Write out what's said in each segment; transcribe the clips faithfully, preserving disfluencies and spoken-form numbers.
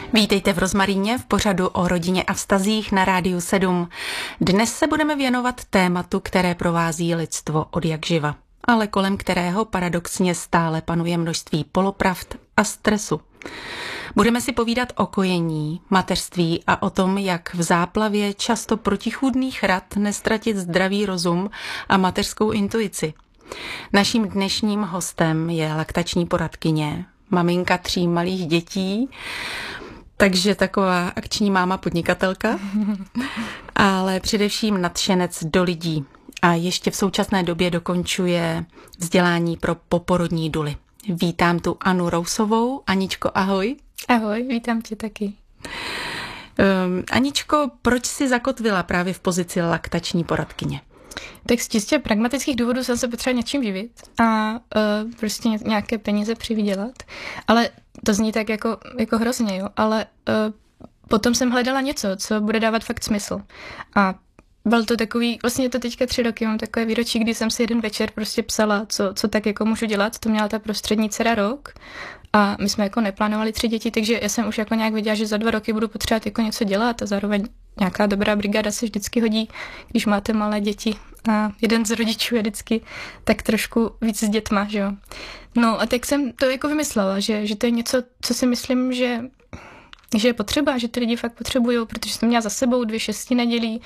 Vítejte v Rozmaríně v pořadu o rodině a vztazích na Rádiu sedm. Dnes se budeme věnovat tématu, které provází lidstvo od jak živa, ale kolem kterého paradoxně stále panuje množství polopravd a stresu. Budeme si povídat o kojení, mateřství a o tom, jak v záplavě často protichůdných rad nestratit zdravý rozum a mateřskou intuici. Naším dnešním hostem je laktační poradkyně, maminka tří malých dětí, takže taková akční máma podnikatelka, ale především nadšenec do lidí a ještě v současné době dokončuje vzdělání pro poporodní duly. Vítám tu Anu Rousovou. Aničko, ahoj. Ahoj, vítám tě taky. Um, Aničko, proč jsi zakotvila právě v pozici laktační poradkyně? Tak z čistě pragmatických důvodů jsem se potřebovala něčím živit a uh, prostě nějaké peníze přivydělat, ale to zní tak jako, jako hrozně, jo, ale uh, potom jsem hledala něco, co bude dávat fakt smysl. A byl to takový, vlastně to teďka tři roky, mám takové výročí, kdy jsem si jeden večer prostě psala, co, co tak jako můžu dělat, to měla ta prostřední dcera rok a my jsme jako neplánovali tři děti, takže já jsem už jako nějak věděla, že za dva roky budu potřebovat jako něco dělat a zároveň nějaká dobrá brigáda se vždycky hodí, když máte malé děti a jeden z rodičů je vždycky tak trošku víc s dětma, že jo. No a tak jsem to jako vymyslela, že, že to je něco, co si myslím, že, že je potřeba, že ty lidi fakt potřebují, protože jsem měla za sebou dvě šesti nedělí,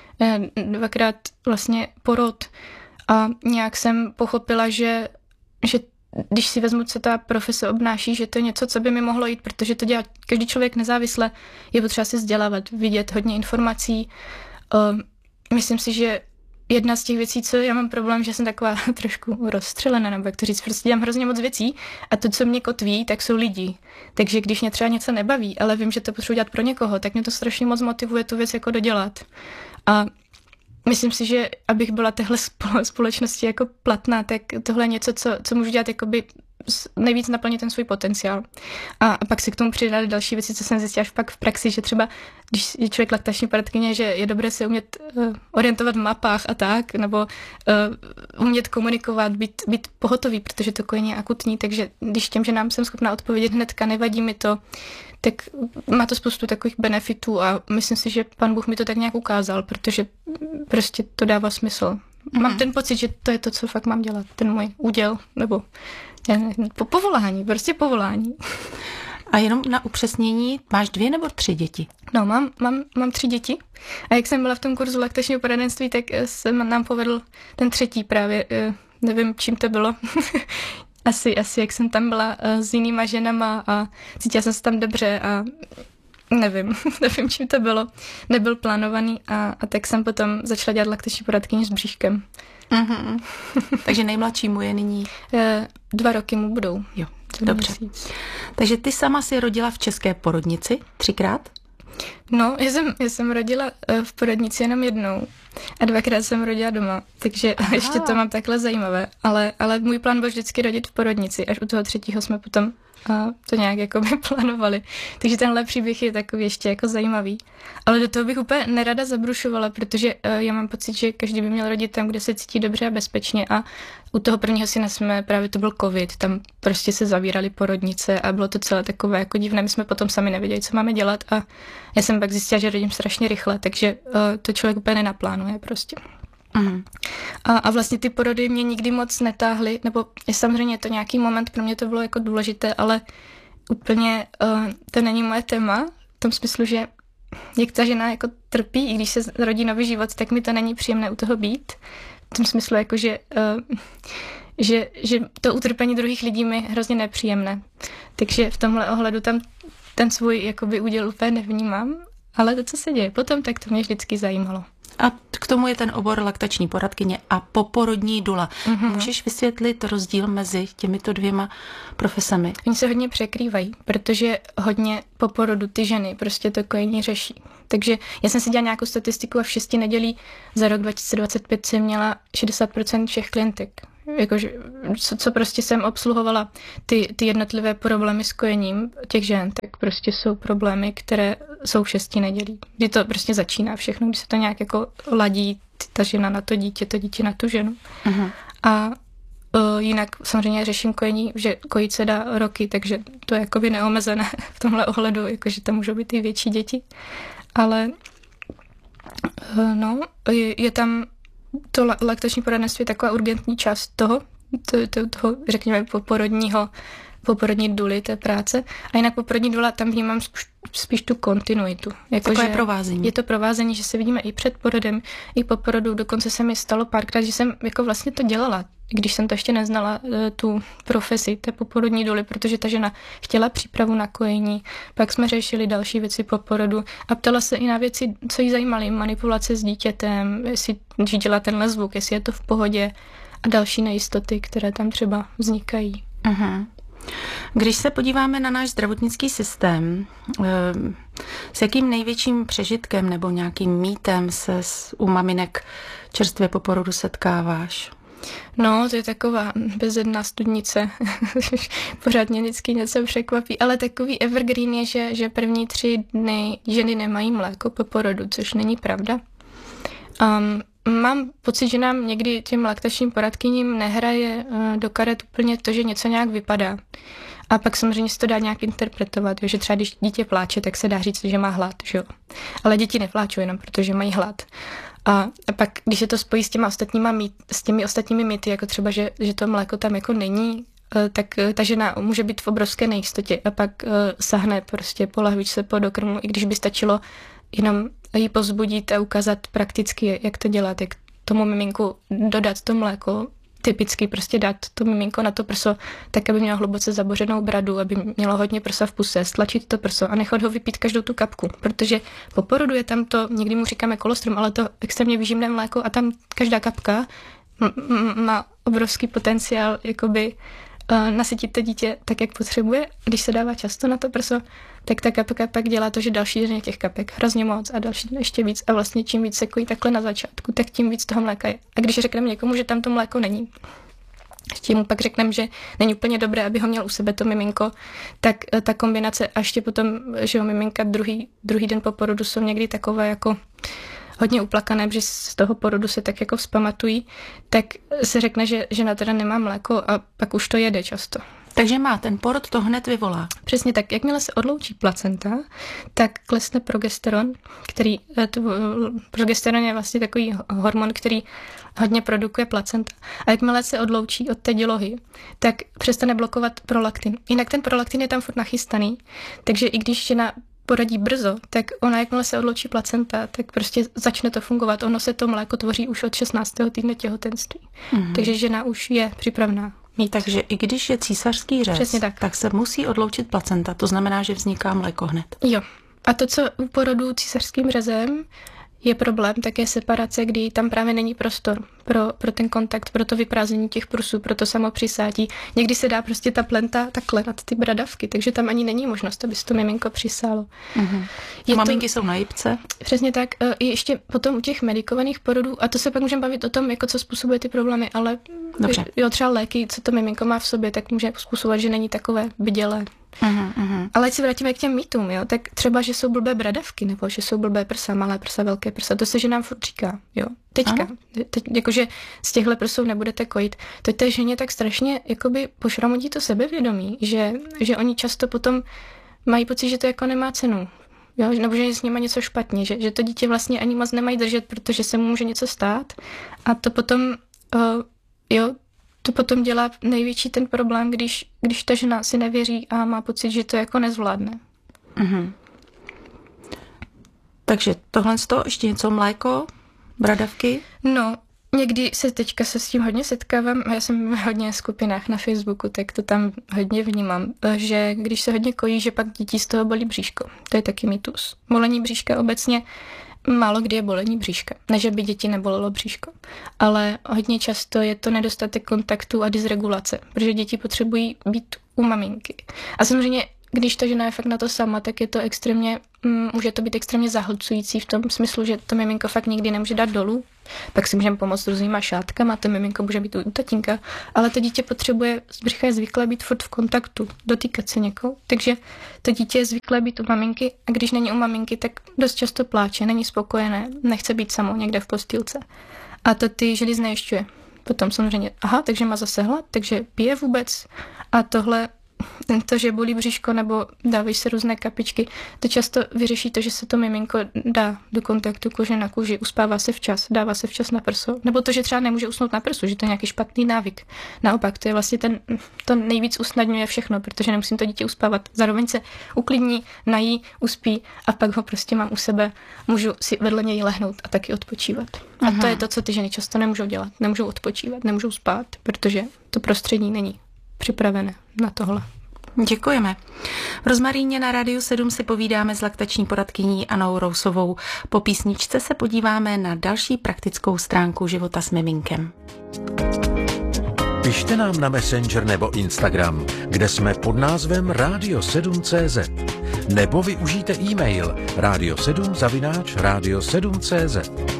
dvakrát vlastně porod a nějak jsem pochopila, že, že když si vezmu, co ta profese obnáší, že to je něco, co by mi mohlo jít, protože to dělá každý člověk nezávisle, je potřeba si vzdělávat, vidět hodně informací. Uh, myslím si, že jedna z těch věcí, co já mám problém, že jsem taková trošku rozstřelená, nebo jak to říct, prostě dělám hrozně moc věcí a to, co mě kotví, tak jsou lidi. Takže když mě třeba něco nebaví, ale vím, že to potřebuji dělat pro někoho, tak mě to strašně moc motivuje tu věc jako dodělat. A myslím si, že abych byla téhle společnosti jako platná, tak tohle je něco, co, co můžu dělat jakoby nejvíc naplnit ten svůj potenciál. A, a pak si k tomu přidali další věci, co jsem zjistila až pak v praxi, že třeba, když je člověk laktační poradkyně, že je dobré se umět uh, orientovat v mapách a tak, nebo uh, umět komunikovat, být, být pohotový, protože to kojení je akutní, takže když těm, že nám jsem schopná odpovědět hnedka, nevadí mi to, tak má to spoustu takových benefitů a myslím si, že pan Bůh mi to tak nějak ukázal, protože prostě to dává smysl. Mm-hmm. Mám ten pocit, že to je to, co fakt mám dělat, ten můj úděl, nebo já nevím, po, povolání, prostě povolání. A jenom na upřesnění, máš dvě nebo tři děti? No, mám, mám, mám tři děti a jak jsem byla v tom kurzu laktačního poradenství, tak se nám povedl ten třetí právě, nevím, čím to bylo. Asi, asi jak jsem tam byla uh, s jinýma ženama a cítila jsem se tam dobře a nevím, nevím, čím to bylo. Nebyl plánovaný a, a tak jsem potom začala dělat laktační poradkyni s bříškem. Mm-hmm. Takže nejmladšímu je nyní? Uh, dva roky mu budou. Jo, dobře. Měsíc. Takže ty sama si rodila v české porodnici třikrát? No, já jsem, já jsem rodila uh, v porodnici jenom jednou a dvakrát jsem rodila doma, takže Aha. ještě to mám takhle zajímavé, ale, ale můj plán byl vždycky rodit v porodnici, až u toho třetího jsme potom uh, to nějak jako by plánovali. Takže tenhle příběh je takový ještě jako zajímavý. Ale do toho bych úplně nerada zabrušovala, protože uh, já mám pocit, že každý by měl rodit tam, kde se cítí dobře a bezpečně a u toho prvního syna jsme, právě to byl covid, tam prostě se zavíraly porodnice a bylo to celé takové jako divné, my jsme potom sami nevěděli, co máme dělat a já jsem pak zjistila, že rodím strašně rychle, takže uh, to člověk úplně nenaplánuje prostě. Mm. A, a vlastně ty porody mě nikdy moc netáhly, nebo je samozřejmě to nějaký moment, pro mě to bylo jako důležité, ale úplně uh, to není moje téma, v tom smyslu, že jak ta žena jako trpí, i když se rodí nový život, tak mi to není příjemné u toho být. V tom smyslu, jako, že, uh, že, že to utrpení druhých lidí mi hrozně nepříjemné. Takže v tomhle ohledu tam ten svůj jakoby úděl úplně nevnímám, ale to, co se děje potom, tak to mě vždycky zajímalo. A k tomu je ten obor laktační poradkyně a poporodní dula. Mm-hmm. Můžeš vysvětlit rozdíl mezi těmito dvěma profesemi? Oni se hodně překrývají, protože hodně po porodu ty ženy prostě to kojení řeší. Takže já jsem si dělala nějakou statistiku a v šesti nedělí za rok dva tisíce dvacet pět jsem měla šedesát procent všech klientek. Jakože, co, co prostě jsem obsluhovala ty, ty jednotlivé problémy s kojením těch žen, tak prostě jsou problémy, které jsou v šesti nedělí. Kdy to prostě začíná všechno, když se to nějak jako ladí, ta žena na to dítě, to dítě na tu ženu. Uh-huh. A uh, jinak samozřejmě řeším kojení, že kojit se dá roky, takže to je jakoby neomezené v tomhle ohledu, jakože tam můžou být i větší děti. Ale uh, no, je, je tam to laktační poradenství taková urgentní část toho, to, to, toho, řekněme, poporodního, poporodní duly té práce. A jinak poporodní dula, tam vnímám spíš, spíš tu kontinuitu. Jako, Takové provázení. Je to provázení, že se vidíme i před porodem, i po porodu. Dokonce se mi stalo párkrát, že jsem jako vlastně to dělala, když jsem to ještě neznala, tu profesi té poporodní duly, protože ta žena chtěla přípravu na kojení, pak jsme řešili další věci po porodu a ptala se i na věci, co jí zajímaly, manipulace s dítětem, jestli dělá tenhle zvuk, jestli je to v pohodě a další nejistoty, které tam třeba vznikají. Uh-huh. Když se podíváme na náš zdravotnický systém, s jakým největším přežitkem nebo nějakým mýtem se u maminek čerstvě po porodu setkáváš? No, to je taková bezedná studnice. Pořád mě vždycky něco překvapí, ale takový evergreen je, že, že první tři dny ženy nemají mléko po porodu, což není pravda. Um, Mám pocit, že nám někdy těm laktačním poradkyním nehraje do karet úplně to, že něco nějak vypadá. A pak samozřejmě se to dá nějak interpretovat, jo? Že třeba když dítě pláče, tak se dá říct, že má hlad. Že jo? Ale děti nepláčou jenom, protože mají hlad. A, a pak, když se to spojí s, těma ostatníma mýt, s těmi ostatními mýty, jako třeba, že, že to mléko tam jako není, tak ta žena může být v obrovské nejistotě a pak uh, sahne prostě po lahvičce po dokrmu, i když by stačilo jenom jí povzbudit a ukázat prakticky, jak to dělat, jak tomu miminku dodat to mléko, typicky prostě dát to miminko na to prso, tak aby mělo hluboce zabořenou bradu, aby mělo hodně prsa v puse, stlačit to prso a nechat ho vypít každou tu kapku, protože po porodu je tam to, někdy mu říkáme kolostrum, ale to extrémně výživné mléko a tam každá kapka m- m- má obrovský potenciál jakoby uh, nasytit to dítě tak, jak potřebuje. Když se dává často na to prso, tak ta kapka pak dělá to, že další den je těch kapek hrozně moc a další den ještě víc a vlastně čím víc se kojí takhle na začátku, tak tím víc toho mléka je. A když řekneme někomu, že tam to mléko není, ještě mu pak řekneme, že není úplně dobré, aby ho měl u sebe to miminko, tak ta kombinace a ještě potom, že ho miminka druhý, druhý den po porodu jsou někdy takové jako hodně uplakané, že z toho porodu se tak jako vzpamatují, tak se řekne, že žena teda nemá mléko a pak už to jede často. Takže má ten porod to hned vyvolá. Přesně tak. Jakmile se odloučí placenta, tak klesne progesteron, který, to, progesteron je vlastně takový hormon, který hodně produkuje placenta. A jakmile se odloučí od té dělohy, tak přestane blokovat prolaktin. Jinak ten prolaktin je tam furt nachystaný, takže i když žena porodí brzo, tak ona, jakmile se odloučí placenta, tak prostě začne to fungovat. Ono se to mléko tvoří už od šestnáctého týdne těhotenství. Mm. Takže žena už je připravená. Mít. Takže i když je císařský řez, tak. tak se musí odloučit placenta. To znamená, že vzniká mléko hned. Jo. A to, co u porodu císařským řezem je problém, tak je separace, kdy tam právě není prostor pro, pro ten kontakt, pro to vyprázdnění těch prusů, pro to samopřisátí. Někdy se dá prostě ta plenta takhle nad ty bradavky, takže tam ani není možnost, aby se to miminko přisálo. Mm-hmm. Maminky to, jsou na jipce. Přesně tak. I ještě potom u těch medikovaných porodů, a to se pak můžeme bavit o tom, jako co způsobuje ty problémy, ale Dobře. Jo, třeba léky, co to miminko má v sobě, tak může způsobovat, že není takové bdělé. Uhum, uhum. Ale ať se vrátíme k těm mýtům, jo, tak třeba, že jsou blbé bradavky, nebo že jsou blbé prsa, malé prsa, velké prsa, to se že nám furt říká, jo. Teďka, teď, jakože z těchhle prsou nebudete kojit. To té ženě tak strašně, jakoby pošramotí to sebevědomí, že, že oni často potom mají pocit, že to jako nemá cenu. Jo, nebo že je s nima něco špatně, že, že to dítě vlastně ani moc nemají držet, protože se mu může něco stát a to potom, uh, jo, to potom dělá největší ten problém, když, když ta žena si nevěří a má pocit, že to jako nezvládne. Mhm. Takže tohle z toho ještě něco, mléko, bradavky? No, někdy se teďka se s tím hodně setkávám, já jsem v hodně skupinách na Facebooku, tak to tam hodně vnímám, že když se hodně kojí, že pak děti z toho bolí bříško. To je taky mýtus. Bolení bříška obecně málo kdy je bolení bříška. Ne, že by děti nebolelo bříško. Ale hodně často je to nedostatek kontaktu a dysregulace, protože děti potřebují být u maminky. A samozřejmě, když ta žena je fakt na to sama, tak je to extrémně, mm, může to být extrémně zahlcující v tom smyslu, že to miminko fakt nikdy nemůže dát dolů. Pak si můžeme pomoct různýma šátkama, to miminko může být u tatínka, ale to dítě potřebuje, z břicha je zvyklé být furt v kontaktu, dotýkat se někoho. Takže to dítě je zvyklé být u maminky a když není u maminky, tak dost často pláče, není spokojené, nechce být samo někde v postýlce. A to ty ženy znejišťuje. Potom samozřejmě, aha, takže má zase hlad, takže pije vůbec a tohle, to, že bolí bříško nebo dávají se různé kapičky, to často vyřeší to, že se to miminko dá do kontaktu kože na kůži, uspává se včas, dává se včas na prso, nebo to, že třeba nemůže usnout na prsu, že to je nějaký špatný návyk. Naopak, to je vlastně ten, to nejvíc usnadňuje všechno, protože nemusím to dítě uspávat. Zároveň se uklidní, nají, uspí a pak ho prostě mám u sebe, můžu si vedle něj lehnout a taky odpočívat. A Aha. to je to, co ty ženy často nemůžou dělat. Nemůžou odpočívat, nemůžou spát, protože to prostředí není připravené na tohle. Děkujeme. V Rozmaríně na Rádiu sedm si povídáme s laktační poradkyní Annou Rousovou. Po písničce se podíváme na další praktickou stránku života s miminkem. Pište nám na Messenger nebo Instagram, kde jsme pod názvem radio sedm tečka cé zet. Nebo využijte e-mail radio sedm zavináč radio sedm tečka cé zet.